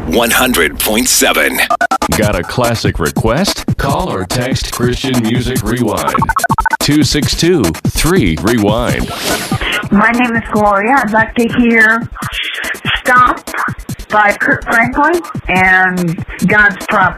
100.7. Got a classic request? Call or text Christian Music Rewind. 262-3-REWIND. My name is Gloria. I'd like to hear Stop by Kurt Franklin and God's Property.